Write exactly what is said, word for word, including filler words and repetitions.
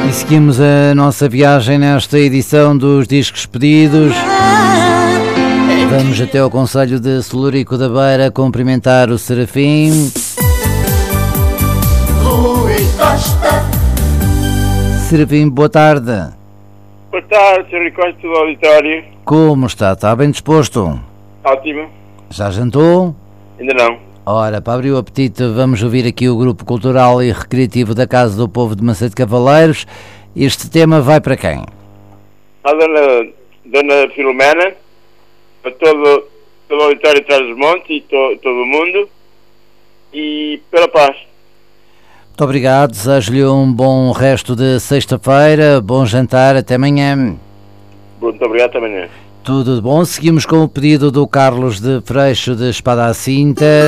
E seguimos a nossa viagem nesta edição dos Discos Pedidos. Vamos até ao concelho de Celurico da Beira cumprimentar o Serafim. Rui Costa. Serafim, boa tarde. Boa tarde, senhor Ricosta do auditório. Como está? Está bem disposto? Ótimo. Já jantou? Ainda não. Ora, para abrir o apetite, vamos ouvir aqui o Grupo Cultural e Recreativo da Casa do Povo de Macedo Cavaleiros. Este tema vai para quem? A dona, dona Filomena, para todo, todo o auditório de Trás-os-Montes e to, todo o mundo, e pela paz. Muito obrigado, desejo-lhe um bom resto de sexta-feira, bom jantar, até amanhã. Muito obrigado, até amanhã. Tudo de bom, seguimos com o pedido do Carlos de Freixo de Espada à Cinta.